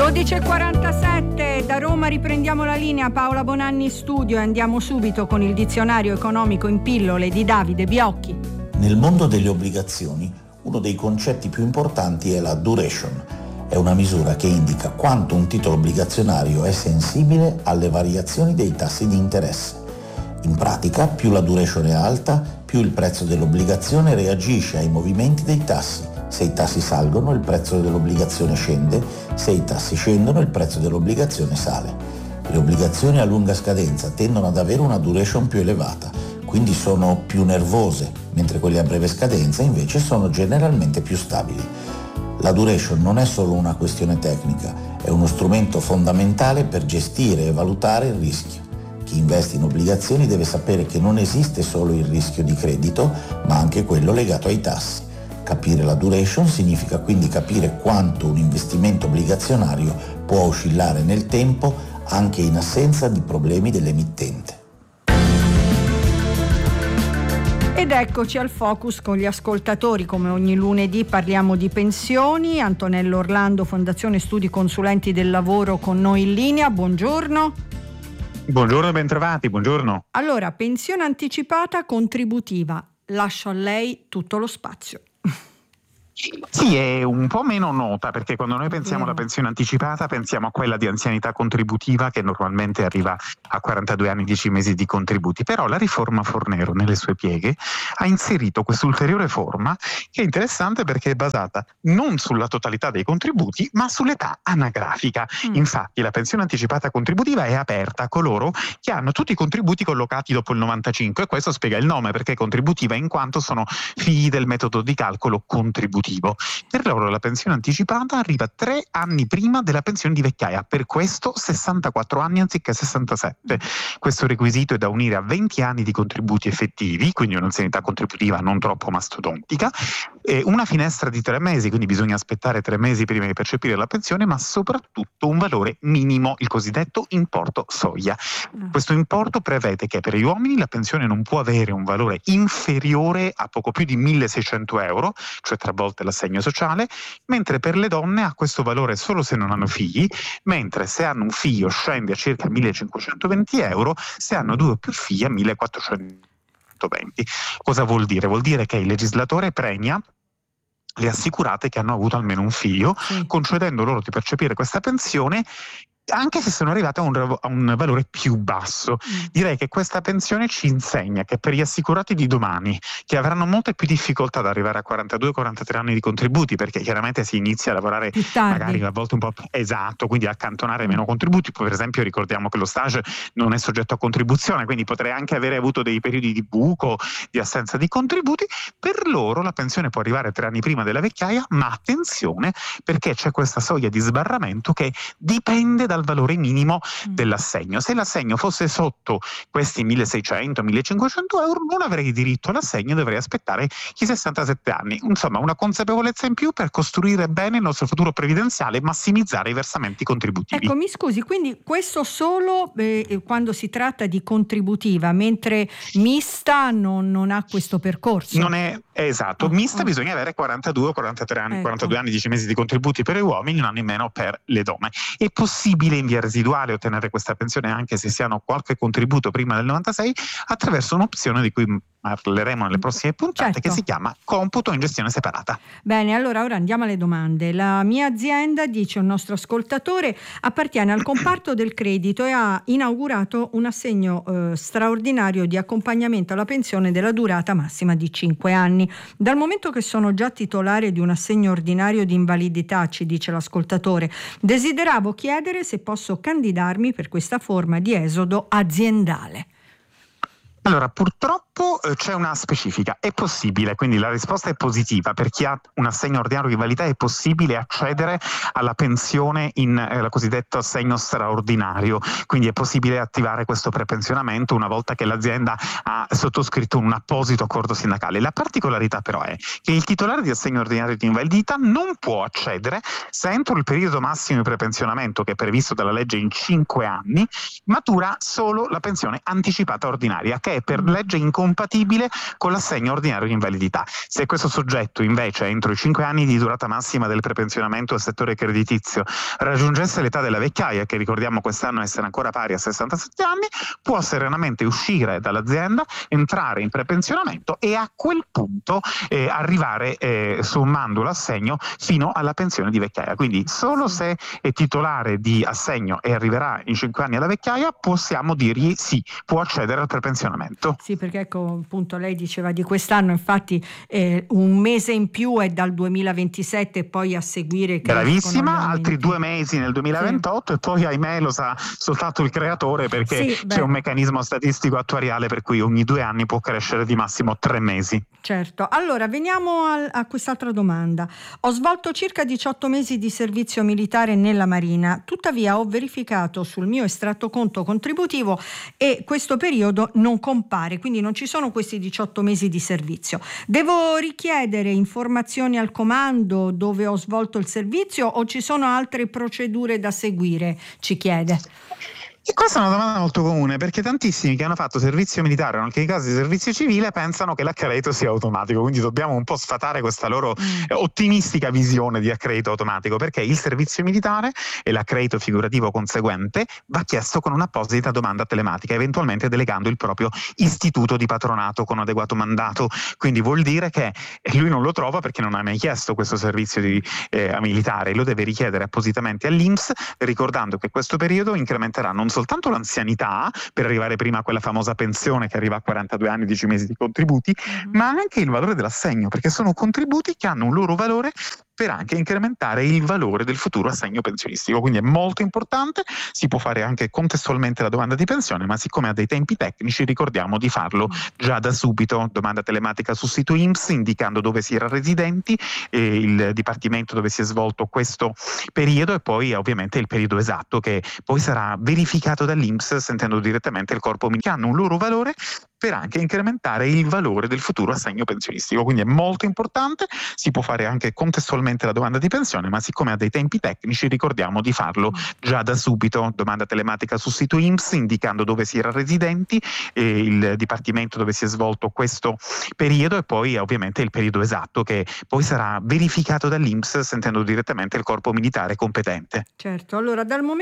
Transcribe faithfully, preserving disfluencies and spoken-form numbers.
dodici e quarantasette, da Roma riprendiamo la linea. Paola Bonanni in studio e andiamo subito con il dizionario economico in pillole di Davide Biocchi. Nel mondo delle obbligazioni, uno dei concetti più importanti è la duration. È una misura che indica quanto un titolo obbligazionario è sensibile alle variazioni dei tassi di interesse. In pratica, più la duration è alta, più il prezzo dell'obbligazione reagisce ai movimenti dei tassi. Se i tassi salgono, il prezzo dell'obbligazione scende, se i tassi scendono, il prezzo dell'obbligazione sale. Le obbligazioni a lunga scadenza tendono ad avere una duration più elevata, quindi sono più nervose, mentre quelle a breve scadenza invece sono generalmente più stabili. La duration non è solo una questione tecnica, è uno strumento fondamentale per gestire e valutare il rischio. Chi investe in obbligazioni deve sapere che non esiste solo il rischio di credito, ma anche quello legato ai tassi. Capire la duration significa quindi capire quanto un investimento obbligazionario può oscillare nel tempo anche in assenza di problemi dell'emittente. Ed eccoci al Focus con gli ascoltatori. Come ogni lunedì parliamo di pensioni. Antonello Orlando, Fondazione Studi Consulenti del Lavoro, con noi in linea. Buongiorno. Buongiorno e bentrovati, buongiorno. Allora, pensione anticipata contributiva. Lascio a lei tutto lo spazio. Sì, è un po' meno nota, perché quando noi pensiamo alla pensione anticipata pensiamo a quella di anzianità contributiva, che normalmente arriva a quarantadue anni, dieci mesi di contributi. Però la riforma Fornero nelle sue pieghe ha inserito quest'ulteriore forma, che è interessante perché è basata non sulla totalità dei contributi ma sull'età anagrafica. Mm. Infatti la pensione anticipata contributiva è aperta a coloro che hanno tutti i contributi collocati dopo il novantacinque, e questo spiega il nome, perché è contributiva in quanto sono figli del metodo di calcolo contributivo. Per loro la pensione anticipata arriva tre anni prima della pensione di vecchiaia, per questo sessantaquattro anni anziché sessantasette. Questo requisito è da unire a venti anni di contributi effettivi, quindi un'anzianità contributiva non troppo mastodontica, e una finestra di tre mesi, quindi bisogna aspettare tre mesi prima di percepire la pensione, ma soprattutto un valore minimo, il cosiddetto importo soglia. Questo importo prevede che per gli uomini la pensione non può avere un valore inferiore a poco più di milleseicento euro, cioè tra volte l'assegno sociale, mentre per le donne ha questo valore solo se non hanno figli, mentre se hanno un figlio scende a circa millecinquecentoventi euro, se hanno due o più figli a millequattrocentoventi. Cosa vuol dire? Vuol dire che il legislatore premia le assicurate che hanno avuto almeno un figlio, sì, concedendo loro di percepire questa pensione anche se sono arrivate a un, a un valore più basso. Mm. Direi che questa pensione ci insegna che per gli assicurati di domani, che avranno molte più difficoltà ad arrivare a quarantadue quarantatré anni di contributi, perché chiaramente si inizia a lavorare magari a volte un po' più esatto, quindi a accantonare meno contributi. Poi per esempio ricordiamo che lo stage non è soggetto a contribuzione, quindi potrei anche avere avuto dei periodi di buco, di assenza di contributi. Per loro la pensione può arrivare tre anni prima della vecchiaia, ma attenzione, perché c'è questa soglia di sbarramento che dipende dal valore minimo dell'assegno. Se l'assegno fosse sotto questi milleseicento millecinquecento euro non avrei diritto all'assegno, dovrei aspettare i sessantasette anni. Insomma, una consapevolezza in più per costruire bene il nostro futuro previdenziale e massimizzare i versamenti contributivi. Ecco, mi scusi, quindi questo solo eh, quando si tratta di contributiva, mentre mista non, non ha questo percorso? Non è esatto, oh, mista oh. Bisogna avere quarantadue o quarantatré anni, ecco. quarantadue anni, dieci mesi di contributi per gli uomini, un anno in meno per le donne. È possibile in via residuale ottenere questa pensione anche se si hanno qualche contributo prima del novantasei attraverso un'opzione di cui parleremo nelle prossime puntate, certo, che si chiama computo in gestione separata. Bene, allora ora andiamo alle domande. La mia azienda, dice un nostro ascoltatore, appartiene al comparto del credito e ha inaugurato un assegno eh, straordinario di accompagnamento alla pensione della durata massima di cinque anni. Dal momento che sono già titolare di un assegno ordinario di invalidità, ci dice l'ascoltatore, desideravo chiedere se posso candidarmi per questa forma di esodo aziendale. Allora, purtroppo eh, c'è una specifica, è possibile, quindi la risposta è positiva. Per chi ha un assegno ordinario di invalidità è possibile accedere alla pensione in eh, la cosiddetta assegno straordinario, quindi è possibile attivare questo prepensionamento una volta che l'azienda ha sottoscritto un apposito accordo sindacale. La particolarità però è che il titolare di assegno ordinario di invalidità non può accedere se entro il periodo massimo di prepensionamento, che è previsto dalla legge in cinque anni, matura solo la pensione anticipata ordinaria, che è è per legge incompatibile con l'assegno ordinario di invalidità. Se questo soggetto invece entro i cinque anni di durata massima del prepensionamento del settore creditizio raggiungesse l'età della vecchiaia, che ricordiamo quest'anno essere ancora pari a sessantasette anni, può serenamente uscire dall'azienda, entrare in prepensionamento e a quel punto eh, arrivare eh, sommando l'assegno fino alla pensione di vecchiaia. Quindi solo se è titolare di assegno e arriverà in cinque anni alla vecchiaia possiamo dirgli sì, può accedere al prepensionamento. Sì, perché ecco, appunto lei diceva di quest'anno, infatti eh, un mese in più è dal duemilaventisette e poi a seguire bravissima, altri due mesi nel duemilaventotto, sì. E poi ahimè lo sa soltanto il creatore, perché sì, c'è un meccanismo statistico attuariale per cui ogni due anni può crescere di massimo tre mesi. Certo, allora veniamo a, a quest'altra domanda. Ho svolto circa diciotto mesi di servizio militare nella Marina, tuttavia ho verificato sul mio estratto conto contributivo e questo periodo non compare, quindi non ci sono questi diciotto mesi di servizio. Devo richiedere informazioni al comando dove ho svolto il servizio o ci sono altre procedure da seguire? Ci chiede. E questa è una domanda molto comune, perché tantissimi che hanno fatto servizio militare o anche in caso di servizio civile pensano che l'accredito sia automatico, quindi dobbiamo un po' sfatare questa loro mm. ottimistica visione di accredito automatico, perché il servizio militare e l'accredito figurativo conseguente va chiesto con un'apposita domanda telematica, eventualmente delegando il proprio istituto di patronato con adeguato mandato. Quindi vuol dire che lui non lo trova perché non ha mai chiesto questo servizio di, eh, militare, lo deve richiedere appositamente all'I N P S, ricordando che questo periodo incrementerà non soltanto l'anzianità per arrivare prima a quella famosa pensione che arriva a quarantadue anni, dieci mesi di contributi, mm-hmm. ma anche il valore dell'assegno, perché sono contributi che hanno un loro valore per anche incrementare il valore del futuro assegno pensionistico. Quindi è molto importante, si può fare anche contestualmente la domanda di pensione, ma siccome ha dei tempi tecnici ricordiamo di farlo già da subito. Domanda telematica sul sito I N P S indicando dove si era residenti, e il dipartimento dove si è svolto questo periodo e poi ovviamente il periodo esatto che poi sarà verificato dall'I N P S sentendo direttamente il corpo militare, che hanno un loro valore per anche incrementare il valore del futuro assegno pensionistico. Quindi è molto importante, si può fare anche contestualmente la domanda di pensione, ma siccome ha dei tempi tecnici ricordiamo di farlo già da subito. Domanda telematica sul sito I N P S indicando dove si era residenti, e il dipartimento dove si è svolto questo periodo e poi ovviamente il periodo esatto che poi sarà verificato dall'I N P S sentendo direttamente il corpo militare competente. Certo, allora dal momento